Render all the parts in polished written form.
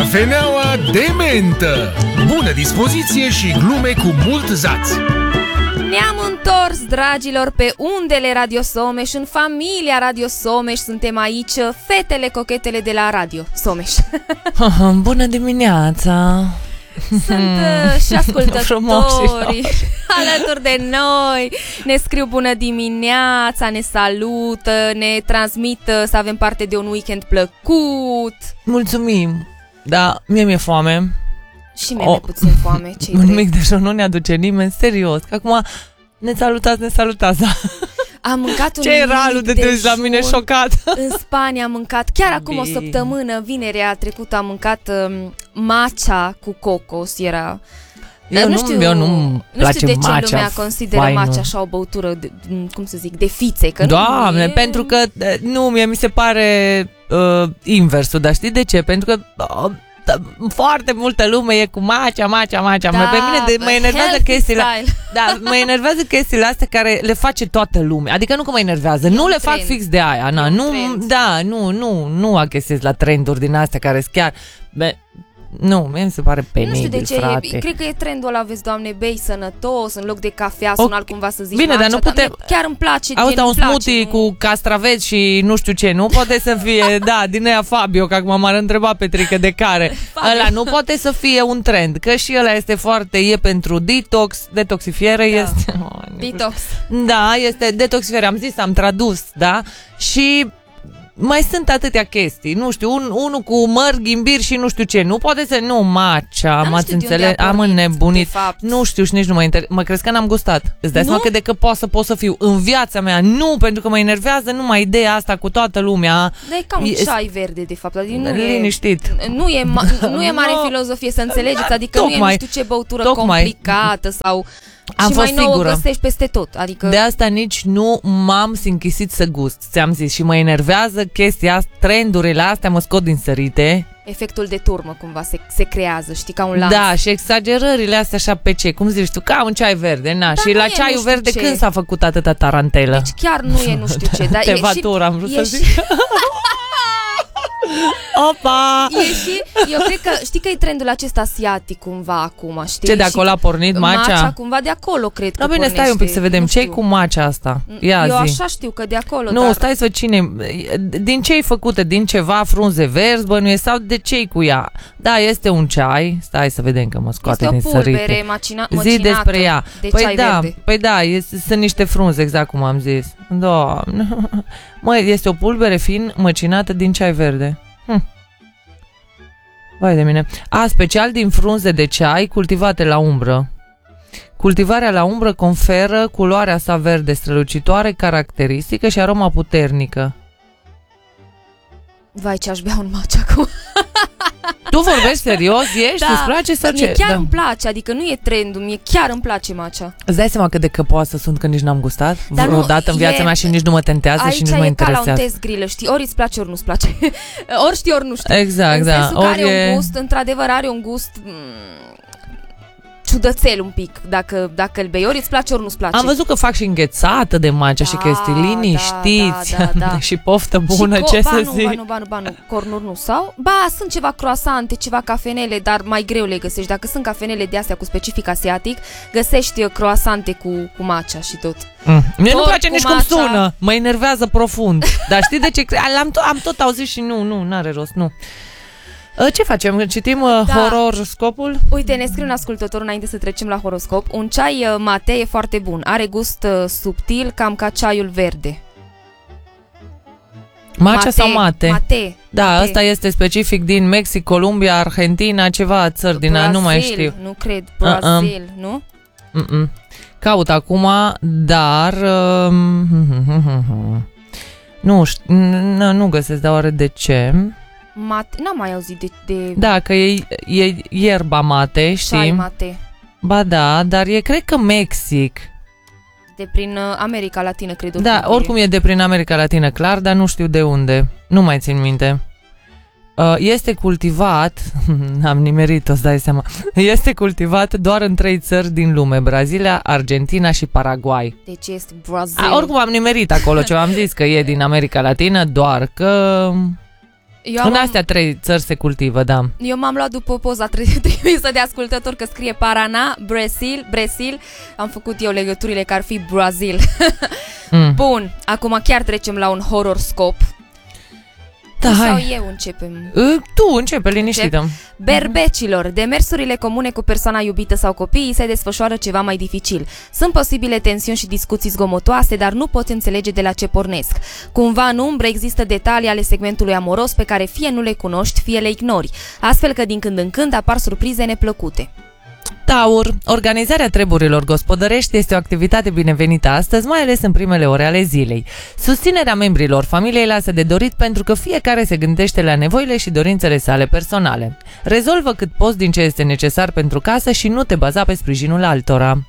Cafeneaua de mentă. Bună dispoziție și glume cu mult zaț. Ne-am întors, dragilor, pe undele Radio Someș, în familia Radio Someș. Suntem aici, fetele cochetele de la Radio Someș. Bună dimineața! Sunt și ascultătorii alături de noi. Ne scriu bună dimineața, ne salută, ne transmit să avem parte de un weekend plăcut. Mulțumim! Da, mie mi-e foame. Și mie mi-e puțin foame. Un mic dejun nu ne aduce nimeni, serios. Că acum ne salutați. Am mâncat un ce ralu de te uiți la mine șocat. În Spania am mâncat, chiar acum o săptămână, vinerea trecută am mâncat matcha cu cocos. Era... Nu știu de ce lumea consideră matcha așa o băutură de, cum să zic, de fițe. Că Doamne, nu pentru că mie mi se pare inversul, dar știi de ce? Pentru că foarte multă lume e cu matcha. Da, Pe mine mă enervează chestiile. Da, mă enervează chestiile astea care le face toată lumea. Adică nu că mă enervează, nu le fac fix de aia. Nu achesez la trenduri din astea care sunt chiar... Nu, mie mi se pare penibil, nu știu de ce frate. Cred că e trendul ăla, vezi, Doamne, bei sănătos, în loc de cafea, sunt altcumva să zici. Bine, dar nu putem... Chiar îmi place. Auzi, un smoothie cu castraveți și nu știu ce, nu poate să fie, din aia Fabio, că acum m-ar întreba Petrică de care. Ăla nu poate să fie un trend, că și ăla este foarte, e pentru detoxifiere, este... Detox. Da, este detoxifiere, am zis, am tradus, da? Și... mai sunt atâtea chestii, nu știu, unul cu măr, ghimbir și nu știu ce. Nu poate să... Nu, matcha, m-ați înțeles, am înnebunit. Nu știu și nici nu mă interesează. Mă crezi că n-am gustat. Îți dai seama cât de că pot să fiu în viața mea. Nu, pentru că mă enervează numai ideea asta cu toată lumea. Dar e ca un ceai verde, de fapt. Adică liniștit. Nu e mare filozofie, să înțelegeți. Adică nu e nu știu ce băutură complicată sau... Am fost mai nouă sigură. găsești peste tot. Adică... De asta nici nu m-am închisit să gust. Ți-am zis și mă enervează chestia asta, trendurile astea mă scot din sărite. Efectul de turmă cumva se creează, știi, ca un lanț. Da, și exagerările astea așa pe ce? Cum zici tu? Ca un ceai verde, na. Și la ceaiul verde ce. Când s-a făcut atâta tarantelă? Deci chiar nu e nu știu ce. Dar Tevatur, am vrut să zic. Opa! Eu cred că, știi că e trendul acesta asiatic cumva acum, știi? Ce, de acolo a pornit matcha? Matcha cumva de acolo, cred că bine, stai un pic să vedem ce-i cu matcha asta. Eu așa știu că de acolo, Nu, stai să văd cine... Din ce-i făcută? Din ceva frunze verzi, bănuiesc, sau de ce-i cu ea? Da, este un ceai. Stai să vedem că mă scoate din sărite. Este o pulbere macinată Zi despre ea. De ceai verde. Păi da, sunt niște frunze, exact cum am zis. Doamne. Măi, este o pulbere fin măcinată din ceai verde. Vai de mine. Special din frunze de ceai cultivate la umbră. Cultivarea la umbră conferă culoarea sa verde strălucitoare, caracteristică și aroma puternică. Vai, ce aș bea un matcha acum. Tu vorbești serios? Ești? Îți place sau ce? Mie chiar îmi place, adică nu e trendul, mie chiar îmi place matcha. Îți dai seama cât de căpoasă sunt că nici n-am gustat vreodată în viața mea și nici nu mă tentează și nici nu mă interesează. Aici e ca la un test grilă, știi? Ori îți place, ori nu-ți place. Ori știi, ori nu știi. Exact, în da. sensul că are un gust, într-adevăr are un gust... ciudățel un pic, dacă îl bei, ori îți place, ori nu-ți place. Am văzut că fac și înghețată de matcha și chestii, liniștiți. Da. Și poftă bună, ce să zic. Nu, cornuri nu. Sau, sunt ceva croasante, ceva cafenele, dar mai greu le găsești. Dacă sunt cafenele de astea cu specific asiatic, găsești croasante cu matcha și tot. Mie nu-mi place nici cum sună, mă enervează profund. Dar știi de ce? Am tot auzit și nu, n-are rost, nu. Ce facem? Citim horoscopul? Uite, ne scrie un ascultător înainte să trecem la horoscop. Un ceai mate e foarte bun. Are gust subtil, cam ca ceaiul verde. Matcha sau mate? Mate. Da, ăsta este specific din Mexic, Columbia, Argentina, ceva țări din nu mai știu. Nu cred, Brazil, nu? Caut acum, dar... Nu găsesc, dar oare de ce? N-am mai auzit de... Da, că e ierba mate, știi? Ceai mate. Ba da, dar cred că Mexic. De prin America Latină, cred. Da, oricum e de prin America Latină, clar, dar nu știu de unde. Nu mai țin minte. Este cultivat, am nimerit-o, îți dai seama, este cultivat doar în 3 țări din lume, Brazilia, Argentina și Paraguay. Deci este Brazil. Oricum am nimerit acolo, ce am zis că e din America Latină, doar că... În astea 3 țări se cultivă, da. Eu m-am luat după poza trimisă de ascultător că scrie Paraná, Brasil. Am făcut eu legăturile că ar fi Brazil. Bun, acum chiar trecem la un horoscop. Da, sau eu începem? Tu începe, liniștită. Berbecilor, demersurile comune cu persoana iubită sau copiii se desfășoară ceva mai dificil. Sunt posibile tensiuni și discuții zgomotoase, dar nu poți înțelege de la ce pornesc. Cumva în umbră există detalii ale segmentului amoros pe care fie nu le cunoști, fie le ignori, astfel că din când în când apar surprize neplăcute. Taur, organizarea treburilor gospodărești este o activitate binevenită astăzi, mai ales în primele ore ale zilei. Susținerea membrilor familiei lasă de dorit pentru că fiecare se gândește la nevoile și dorințele sale personale. Rezolvă cât poți din ce este necesar pentru casă și nu te baza pe sprijinul altora.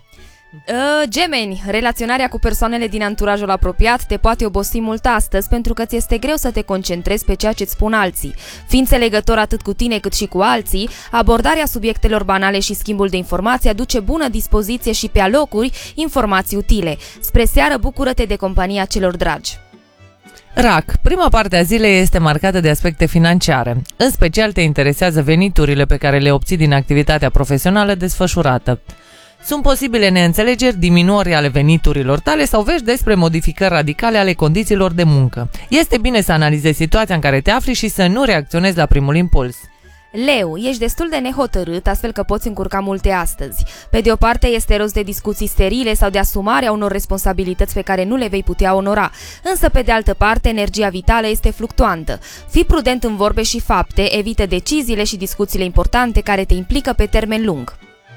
Gemeni, relaționarea cu persoanele din anturajul apropiat te poate obosi mult astăzi pentru că ți este greu să te concentrezi pe ceea ce-ți spun alții. Fiind înțelegător atât cu tine cât și cu alții, abordarea subiectelor banale și schimbul de informații aduce bună dispoziție și pe alocuri informații utile. Spre seară bucură-te de compania celor dragi. Rac, prima parte a zilei este marcată de aspecte financiare. În special te interesează veniturile pe care le obții din activitatea profesională desfășurată. Sunt posibile neînțelegeri, diminuări ale veniturilor tale sau vești despre modificări radicale ale condițiilor de muncă. Este bine să analizezi situația în care te afli și să nu reacționezi la primul impuls. Leu, ești destul de nehotărât, astfel că poți încurca multe astăzi. Pe de o parte, este rost de discuții sterile sau de asumarea unor responsabilități pe care nu le vei putea onora. Însă, pe de altă parte, energia vitală este fluctuantă. Fii prudent în vorbe și fapte, evită deciziile și discuțiile importante care te implică pe termen lung.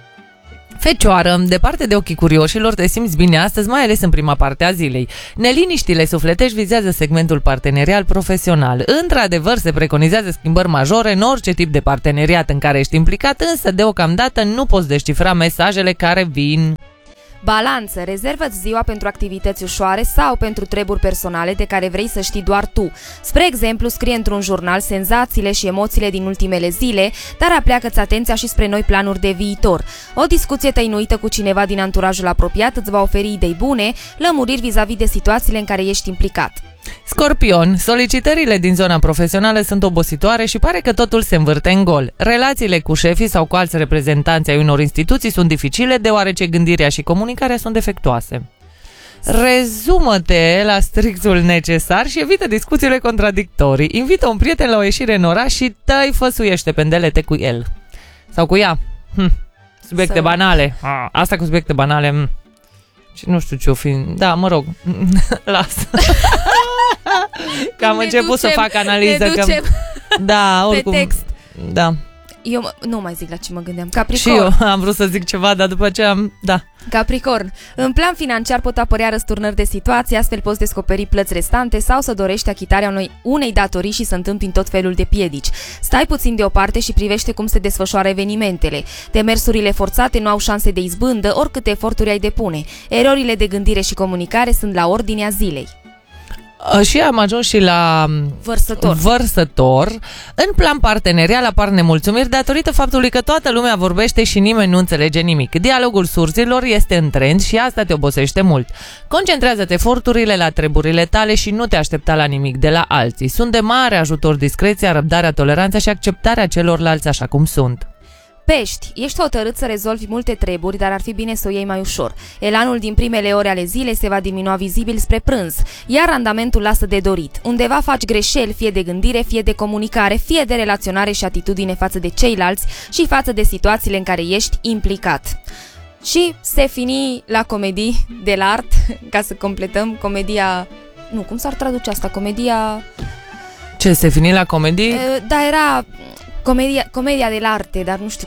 Fecioară, departe de ochii curioșilor, te simți bine astăzi, mai ales în prima parte a zilei. Neliniștile sufletești vizează segmentul partenerial profesional. Într-adevăr, se preconizează schimbări majore în orice tip de parteneriat în care ești implicat, însă deocamdată nu poți descifra mesajele care vin. Balanță, rezervă-ți ziua pentru activități ușoare sau pentru treburi personale de care vrei să știi doar tu. Spre exemplu, scrie într-un jurnal senzațiile și emoțiile din ultimele zile, dar apleacă-ți atenția și spre noi planuri de viitor. O discuție tăinuită cu cineva din anturajul apropiat îți va oferi idei bune, lămuriri vis-a-vis de situațiile în care ești implicat. Scorpion, solicitările din zona profesională sunt obositoare și pare că totul se învârte în gol. Relațiile cu șefii sau cu alți reprezentanți ai unor instituții sunt dificile deoarece gândirea și comunicarea sunt defectuoase. Rezumă-te la strictul necesar și evită discuțiile contradictorii. Invită un prieten la o ieșire în oraș și făsuiește pendelete cu el. Sau cu ea. Subiecte banale. Asta cu subiecte banale... Și nu știu ce-o fi... Da, mă rog. Las. Că am început să fac analiză. Că... Da, oricum. Pe text. Da. Eu nu mai zic la ce mă gândeam. Capricorn. Și eu am vrut să zic ceva, dar după ce am... Da. Capricorn. În plan financiar pot apărea răsturnări de situație, astfel poți descoperi plăți restante sau să dorești achitarea unei datorii și să întâmpini tot felul de piedici. Stai puțin deoparte și privește cum se desfășoară evenimentele. Demersurile forțate nu au șanse de izbândă, oricâte eforturi ai depune. Erorile de gândire și comunicare sunt la ordinea zilei. Și am ajuns și la vărsător. În plan partenerial apar nemulțumiri datorită faptului că toată lumea vorbește și nimeni nu înțelege nimic. Dialogul surzilor este în trend și asta te obosește mult. Concentrează-te eforturile la treburile tale și nu te aștepta la nimic de la alții. Sunt de mare ajutor discreția, răbdarea, toleranța și acceptarea celorlalți așa cum sunt. Pești, ești hotărât să rezolvi multe treburi, dar ar fi bine să o iei mai ușor. Elanul din primele ore ale zilei se va diminua vizibil spre prânz, iar randamentul lasă de dorit. Undeva faci greșeli, fie de gândire, fie de comunicare, fie de relaționare și atitudine față de ceilalți și față de situațiile în care ești implicat. Și se fini la comedii de l'art, ca să completăm comedia... Nu, cum s-ar traduce asta? Comedia... Ce, se fini la comedii? Da, era... Comedia de l'arte, dar nu știu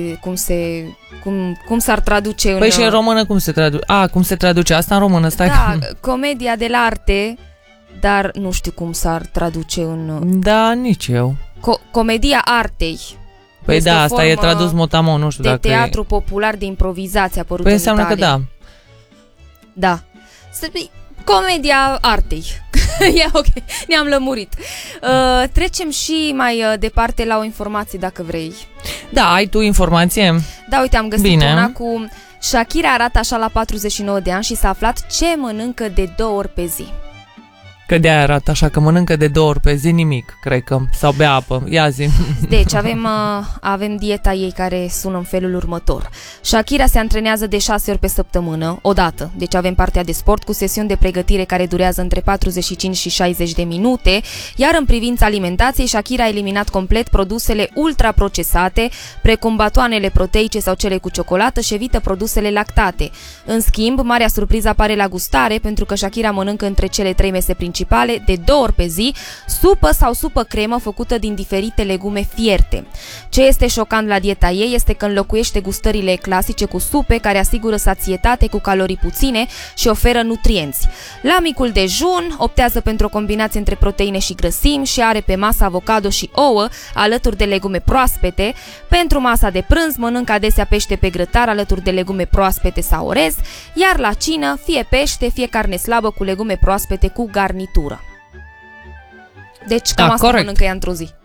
cum s-ar traduce în... Păi și în română cum se traduce? Cum se traduce asta în română? Stai. Da, comedia de l'arte, dar nu știu cum s-ar traduce în... Da, nici eu. Comedia artei. Păi este da, asta e tradus motamon, nu știu de dacă teatru popular de improvizație apărut păi în înseamnă Italia. Că da. Da. Comedia artei. E ok, ne-am lămurit. Trecem și mai departe la o informație, dacă vrei. Da, ai tu informație? Da, uite, am găsit una cu... Shakira arată așa la 49 de ani și s-a aflat ce mănâncă de 2 ori pe zi. Că de-aia arată așa, că mănâncă de 2 ori pe zi nimic, cred că, sau bea apă. Ia zi. Deci avem dieta ei care sună în felul următor. Shakira se antrenează de 6 ori pe săptămână, o dată. Deci avem partea de sport cu sesiuni de pregătire care durează între 45 și 60 de minute, iar în privința alimentației, Shakira a eliminat complet produsele ultraprocesate, precum batoanele proteice sau cele cu ciocolată, și evită produsele lactate. În schimb, marea surpriză apare la gustare, pentru că Shakira mănâncă între cele 3 mese principale de 2 ori pe zi, supă sau supă cremă făcută din diferite legume fierte. Ce este șocant la dieta ei este că înlocuiește gustările clasice cu supe care asigură sațietate cu calorii puține și oferă nutrienți. La micul dejun optează pentru o combinație între proteine și grăsimi și are pe masă avocado și ouă alături de legume proaspete. Pentru masa de prânz mănâncă adesea pește pe grătar alături de legume proaspete sau orez, iar la cină fie pește, fie carne slabă cu legume proaspete cu garnitură. Deci cam asta mănâncă ea într-o zi.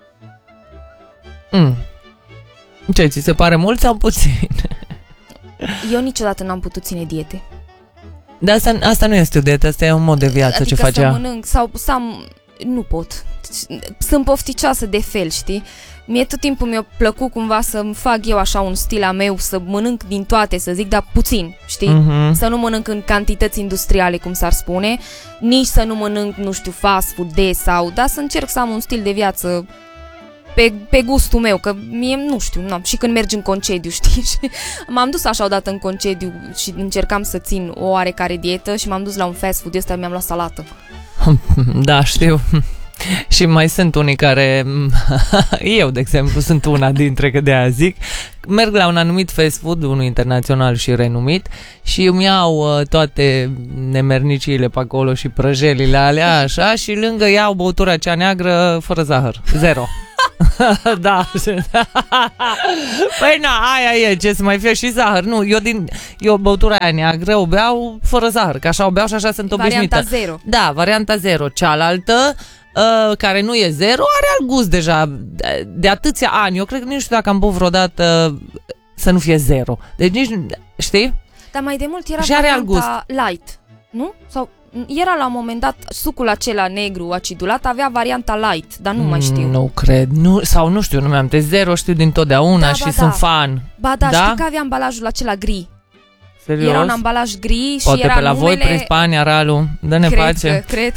Ce, ți se pare mult sau puțin? Eu niciodată n-am putut ține diete. Dar asta nu este o dietă, asta e un mod de viață, adică ce face ea. Mănânc nu pot. Sunt pofticioasă de fel, știi? Mie tot timpul mi-a plăcut cumva să-mi fac eu așa un stil a meu, să mănânc din toate, să zic, dar puțin, știi? Să nu mănânc în cantități industriale, cum s-ar spune, nici să nu mănânc, nu știu, fast food dar să încerc să am un stil de viață pe gustul meu, că mie, nu știu, și când mergi în concediu, știi? Și m-am dus așa odată în concediu și încercam să țin o oarecare dietă și m-am dus la un fast food ăsta, mi-am luat salată. Da, știu. Și mai sunt unii care, eu de exemplu sunt una dintre, că de-aia zic, merg la un anumit fast food, unul internațional și renumit, și îmi iau toate nemerniciile pe acolo și prăjelile alea așa, și lângă iau băutura cea neagră fără zahăr, 0. Da. Păi na, aia e, ce să mai fie și zahăr. Nu, eu băutura aia neagră o beau fără zahăr, că așa o beau și așa sunt obișnuită. Varianta 0. Da, varianta 0. Cealaltă, care nu e 0, are alt gust deja de atâția ani. Eu cred că nici nu știu dacă am băut vreodată să nu fie 0. Deci nici, știi? Dar mai de mult era și varianta light, nu? Sau era la un moment dat sucul acela negru acidulat, avea varianta light, dar nu mai știu. Nu cred, sau nu știu, nu mi-am de 0, știu dintotdeauna și sunt fan. Ba da, știi că avea ambalajul acela gri. Serios? Era un ambalaj gri și poate era pe la numele... voi prin Spania, Ralu, dă-ne pace. Cred că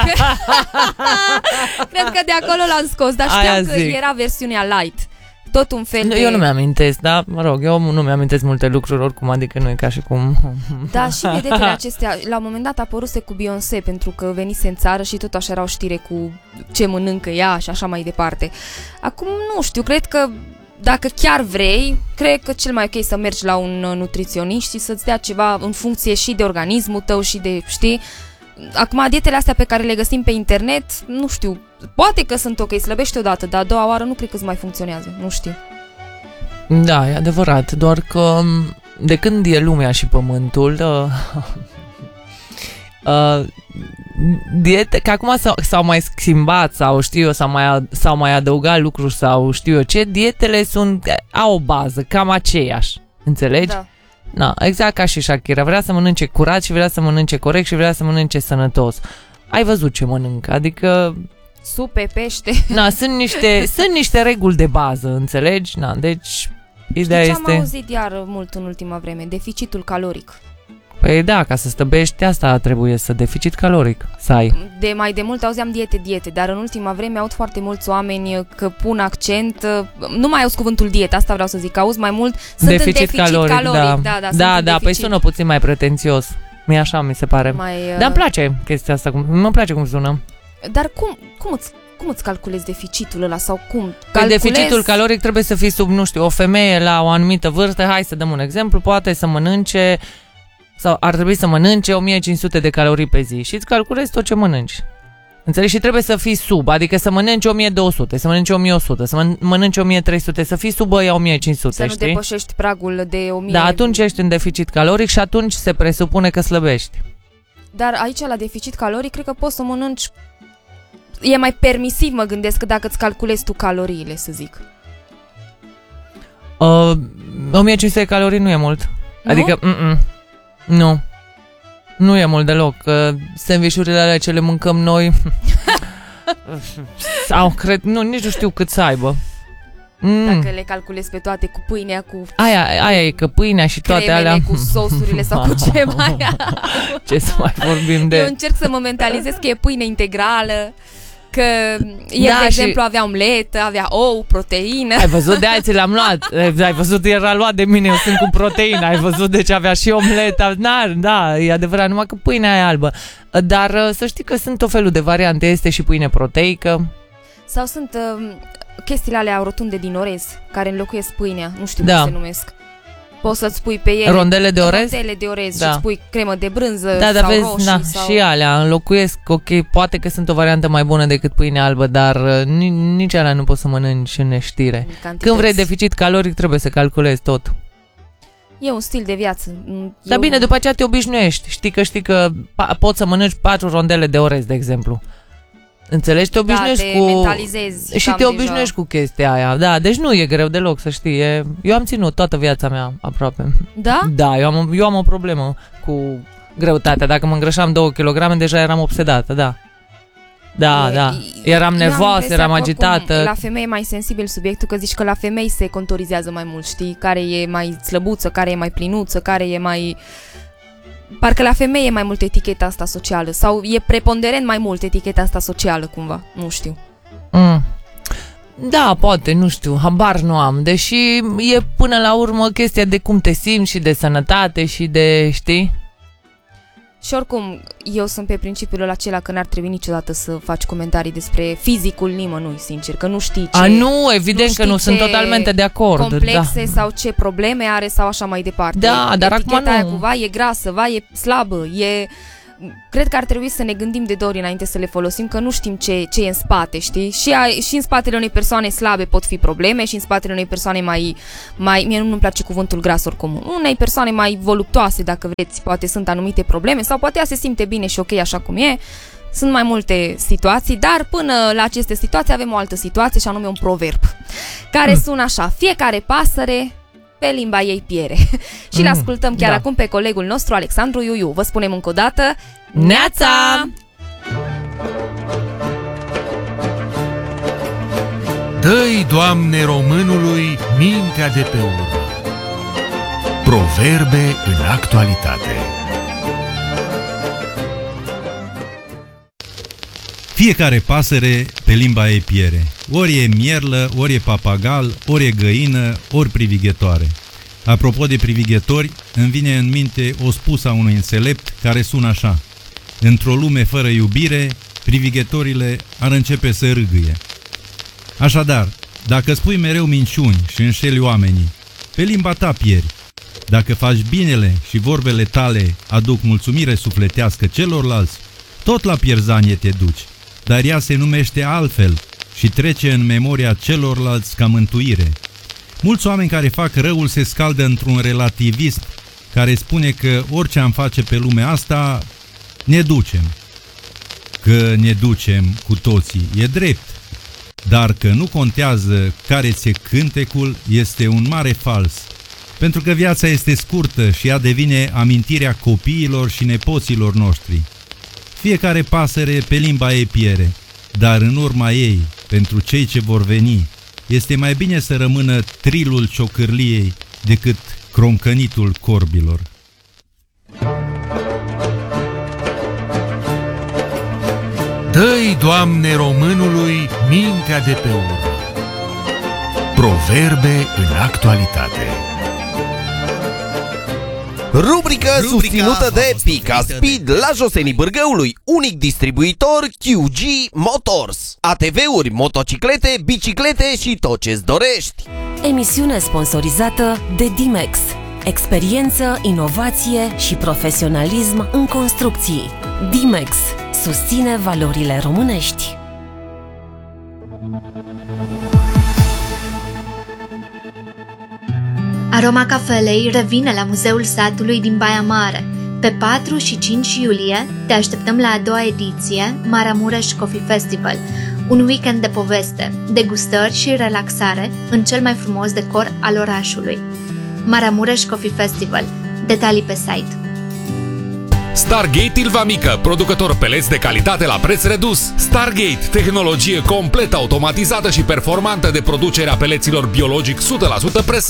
cred că de acolo l-am scos, dar știam că era versiunea light. Tot un fel de... Eu nu mi-amintesc, dar mă rog, eu nu mi-amintesc multe lucruri oricum, adică nu e ca și cum... Da, și vedetele acestea, la un moment dat apăruse cu Beyoncé, pentru că venise în țară și tot așa era o știre cu ce mănâncă ea și așa mai departe. Acum nu știu, cred că dacă chiar vrei, cred că cel mai ok să mergi la un nutriționist și să-ți dea ceva în funcție și de organismul tău și de, știi... Acum, dietele astea pe care le găsim pe internet, nu știu, poate că sunt ok, slăbești odată, dar a doua oară nu cred că mai funcționează, nu știu. Da, e adevărat, doar că de când e lumea și pământul, diete, că acum s-au mai schimbat sau știu eu, s-au mai adăugat lucruri sau știu eu ce, dietele au o bază, cam aceeași, înțelegi? Da. Na, exact ca și Shakira, vrea să mănânce curat și vrea să mănânce corect și vrea să mănânce sănătos. Ai văzut ce mănâncă, adică... Supe, pește... Na, sunt niște reguli de bază, înțelegi? Na, deci, ideea este... Știi ce am auzit iar mult în ultima vreme? Deficitul caloric. Păi da, ca să stăbești, asta trebuie să deficit caloric să ai. Mai de mult auzeam diete, dar în ultima vreme aud foarte mulți oameni că pun accent, nu mai auzi cuvântul dietă, asta vreau să zic, auzi mai mult, sunt deficit în deficit caloric. Da, păi sună puțin mai pretențios. Mie așa mi se pare. Dar îmi place chestia asta, îmi place cum sună. Dar cum îți calculezi deficitul ăla sau cum? Deficitul caloric trebuie să fii sub, nu știu, o femeie la o anumită vârstă, hai să dăm un exemplu, poate să mănânce sau ar trebui să mănânce 1500 de calorii pe zi și îți calculezi tot ce mănânci. Înțelegi? Și trebuie să fii sub, adică să mănânci 1200, să mănânci 1100, să mănânci 1300, să fii sub ăia 1500, să nu depășești pragul de 1000. Da, atunci ești în deficit caloric și atunci se presupune că slăbești. Dar aici la deficit caloric cred că poți să mănânci, e mai permisiv, mă gândesc, dacă îți calculezi tu caloriile, să zic. 1500 de calorii nu e mult. Nu? Adică, nu. Nu e mult deloc. Sandvișurile alea ce le mâncăm noi sau cred, nici nu știu cât să aibă. Dacă le calculezi pe toate cu pâinea, cu... Aia e, că pâinea și toate alea... cu sosurile sau cu ce mai... Ce să mai vorbim de... Eu încerc să mă mentalizez că e pâine integrală, că el, de exemplu, avea omletă, avea ou, proteină. Ai văzut, de alții le-am luat. Ai văzut, era luat de mine, eu sunt cu proteină. Ai văzut, deci avea și omletă. Da, e adevărat, numai că pâinea e albă. Dar să știi că sunt tot felul de variante. Este și pâine proteică. Sau sunt chestiile alea rotunde din orez, care înlocuiesc pâinea. Nu știu cum se numesc. Poți să-ți pui pe ele rondele de orez? Rondele de orez și îți pui cremă de brânză sau vezi, roșii. Sau... Și alea înlocuiesc, ok, poate că sunt o variantă mai bună decât pâinea albă, dar nici alea nu poți să mănânci în neștire. Când vrei deficit caloric, trebuie să calculezi tot. E un stil de viață. Dar bine, după aceea te obișnuiești. Știi că poți să mănănci 4 rondele de orez, de exemplu. Înțelegi? Te obișnuiești te mentalizezi și te obișnuiești cu chestia aia. Da, deci nu e greu deloc, să știi. Eu am ținut toată viața mea aproape. Da? Da, eu am o problemă cu greutatea. Dacă mă îngrășam 2 kg, deja eram obsedată, da. Da. Eram nervoasă, eram agitată. La femei e mai sensibil subiectul, că zici că la femei se contorizează mai mult, știi? Care e mai slăbuță, care e mai plinuță, care e mai... Parcă la femei e mai mult eticheta asta socială. Sau e preponderent mai mult eticheta asta socială, cumva. Nu știu. Da, poate, nu știu, habar nu am. Deși e până la urmă chestia de cum te simți și de sănătate și de, știi? Și oricum, eu sunt pe principiul acela că n-ar trebui niciodată să faci comentarii despre fizicul nimănui, sincer, că nu știi ce... Nu, evident că nu, sunt totalmente de acord. Complexe sau ce probleme are sau așa mai departe. Da, dar acum nu. Aia cu va e grasă, va e slabă, Cred că ar trebui să ne gândim de 2 ori înainte să le folosim, că nu știm ce e în spate, știi? Și în spatele unei persoane slabe pot fi probleme și în spatele unei persoane mai mie nu-mi place cuvântul gras oricum. Unei persoane mai voluptoase, dacă vreți, poate sunt anumite probleme sau poate ea se simte bine și ok așa cum e. Sunt mai multe situații, dar până la aceste situații avem o altă situație și anume un proverb care sună așa: fiecare pasăre pe limba ei piere. Și le ascultăm chiar acum pe colegul nostru Alexandru Iuiu. Vă spunem încă o dată: Neața! Dă-i, Doamne, românului mintea de pe urmă. Proverbe în actualitate. Fiecare pasăre pe limba ei piere. Ori e mierlă, ori e papagal, ori e găină, ori privighetoare. Apropo de privighetori, îmi vine în minte o spusă a unui înțelept care sună așa: într-o lume fără iubire, privighetorile ar începe să râgâie. Așadar, dacă spui mereu minciuni și înșeli oamenii, pe limba ta pieri. Dacă faci binele și vorbele tale aduc mulțumire sufletească celorlalți, tot la pierzanie te duci, dar ea se numește altfel și trece în memoria celorlalți ca mântuire. Mulți oameni care fac răul se scaldă într-un relativism care spune că orice am face pe lumea asta, ne ducem. Că ne ducem cu toții e drept, dar că nu contează care ți-e cântecul este un mare fals, pentru că viața este scurtă și ea devine amintirea copiilor și nepoților noștri. Fiecare pasăre pe limba ei piere, dar în urma ei, pentru cei ce vor veni, este mai bine să rămână trilul ciocârliei decât croncănitul corbilor. Dă-i, Doamne, românului mintea de pe urmă. Proverbe în actualitate. Rubrică susținută de Pica Speed la Josenii Bârgăului, unic distribuitor QG Motors. ATV-uri, motociclete, biciclete și tot ce-ți dorești. Emisiune sponsorizată de Dimex. Experiență, inovație și profesionalism în construcții. Dimex susține valorile românești. Aroma Cafelei revine la Muzeul Satului din Baia Mare. Pe 4 și 5 iulie te așteptăm la a doua ediție Maramureș Coffee Festival, un weekend de poveste, degustări și relaxare în cel mai frumos decor al orașului. Maramureș Coffee Festival. Detalii pe site. Stargate Ilva Mică, producător peleți de calitate la preț redus. Stargate, tehnologie complet automatizată și performantă de producere a peleților biologic 100% presat.